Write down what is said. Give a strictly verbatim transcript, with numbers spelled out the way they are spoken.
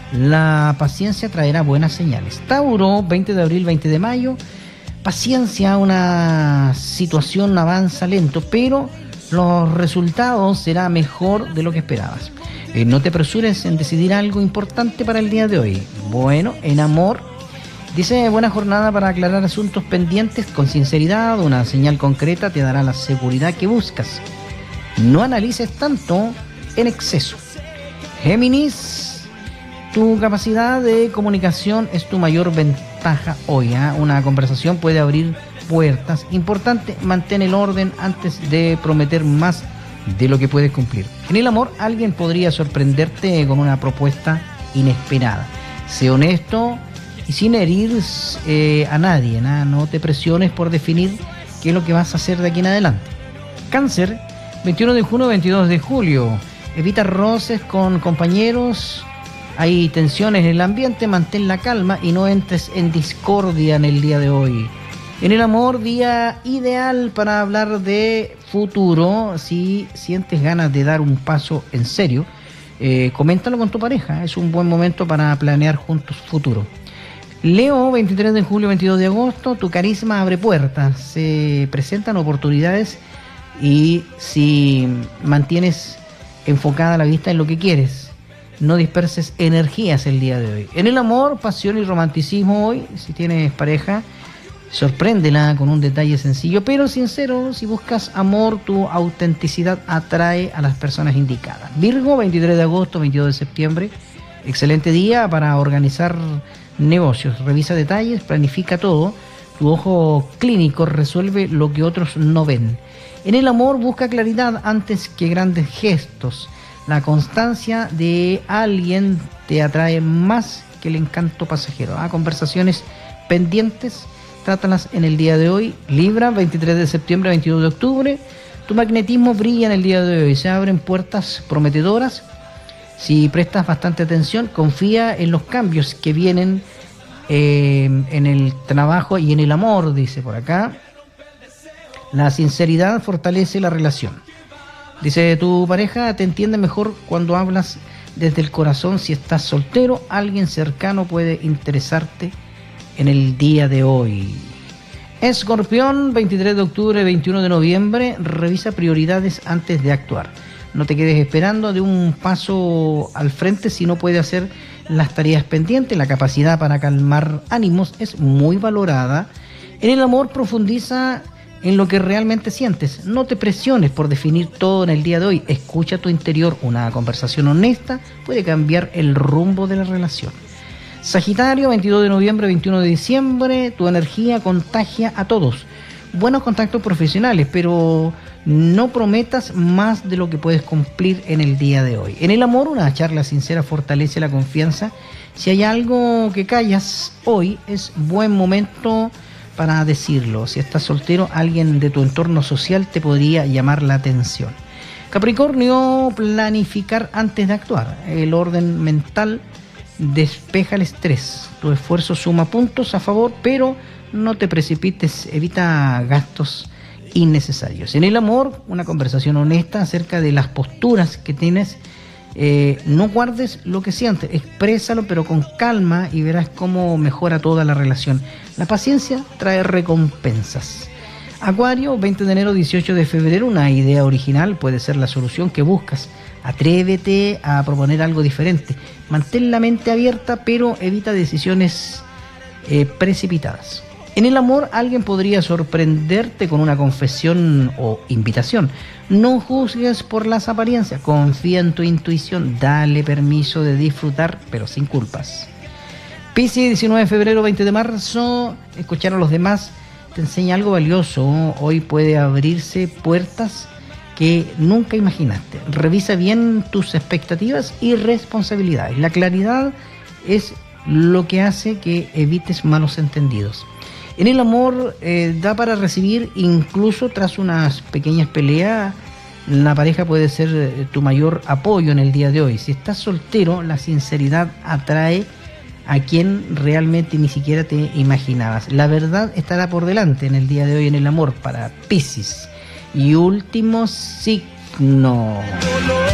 La paciencia traerá buenas señales. Tauro, veinte de abril, veinte de mayo. Paciencia, una situación avanza lento, pero los resultados serán mejor de lo que esperabas. Eh, no te apresures en decidir algo importante para el día de hoy. Bueno, en amor, dice buena jornada para aclarar asuntos pendientes con sinceridad. Una señal concreta te dará la seguridad que buscas. No analices tanto en exceso. Géminis, tu capacidad de comunicación es tu mayor ventaja hoy, ¿eh? Una conversación puede abrir puertas. Importante, mantén el orden antes de prometer más de lo que puedes cumplir. En el amor, alguien podría sorprenderte con una propuesta inesperada. Sé honesto y sin herir eh, a nadie, ¿no? No te presiones por definir qué es lo que vas a hacer de aquí en adelante. Cáncer, veintiuno de junio, veintidós de julio. Evita roces con compañeros. Hay tensiones en el ambiente, mantén la calma y no entres en discordia en el día de hoy. En el amor, día ideal para hablar de futuro. Si sientes ganas de dar un paso en serio, eh, coméntalo con tu pareja. Es un buen momento para planear juntos futuro. Leo, veintitrés de julio, veintidós de agosto. Tu carisma abre puertas. Se presentan oportunidades y si mantienes enfocada la vista en lo que quieres, no disperses energías el día de hoy. En el amor, pasión y romanticismo hoy. Si tienes pareja, sorpréndela con un detalle sencillo pero sincero. Si buscas amor, tu autenticidad atrae a las personas indicadas. Virgo, veintitrés de agosto, veintidós de septiembre. Excelente día para organizar negocios. Revisa detalles, planifica todo. Tu ojo clínico resuelve lo que otros no ven. En el amor, busca claridad antes que grandes gestos. La constancia de alguien te atrae más que el encanto pasajero. Ah, conversaciones pendientes, trátalas en el día de hoy. Libra, veintitrés de septiembre, veintidós de octubre. Tu magnetismo brilla en el día de hoy. Se abren puertas prometedoras. Si prestas bastante atención, confía en los cambios que vienen eh, en el trabajo y en el amor, dice por acá. La sinceridad fortalece la relación. Dice, tu pareja te entiende mejor cuando hablas desde el corazón. Si estás soltero, alguien cercano puede interesarte en el día de hoy. Escorpión, veintitrés de octubre, veintiuno de noviembre. Revisa prioridades antes de actuar. No te quedes esperando de un paso al frente si no puede hacer las tareas pendientes. La capacidad para calmar ánimos es muy valorada. En el amor, profundiza en lo que realmente sientes. No te presiones por definir todo en el día de hoy. Escucha tu interior. Una conversación honesta puede cambiar el rumbo de la relación. Sagitario, veintidós de noviembre, veintiuno de diciembre. Tu energía contagia a todos. Buenos contactos profesionales, pero no prometas más de lo que puedes cumplir en el día de hoy. En el amor, una charla sincera fortalece la confianza. Si hay algo que callas hoy, es buen momento para decirlo. Si estás soltero, alguien de tu entorno social te podría llamar la atención. Capricornio, planificar antes de actuar. El orden mental despeja el estrés. Tu esfuerzo suma puntos a favor, pero no te precipites, evita gastos innecesarios. En el amor, una conversación honesta acerca de las posturas que tienes. Eh, no guardes lo que sientes, exprésalo pero con calma y verás cómo mejora toda la relación. La paciencia trae recompensas. Acuario, veinte de enero, dieciocho de febrero. Una idea original puede ser la solución que buscas. Atrévete a proponer algo diferente. Mantén la mente abierta pero evita decisiones eh, precipitadas. En el amor, alguien podría sorprenderte con una confesión o invitación. No juzgues por las apariencias, confía en tu intuición, dale permiso de disfrutar, pero sin culpas. Piscis, diecinueve de febrero, veinte de marzo. Escuchar a los demás te enseña algo valioso. Hoy puede abrirse puertas que nunca imaginaste. Revisa bien tus expectativas y responsabilidades. La claridad es lo que hace que evites malos entendidos. En el amor, eh, da para recibir incluso tras unas pequeñas peleas. La pareja puede ser eh, tu mayor apoyo en el día de hoy. Si estás soltero, la sinceridad atrae a quien realmente ni siquiera te imaginabas. La verdad estará por delante en el día de hoy en el amor para Piscis. Y último signo.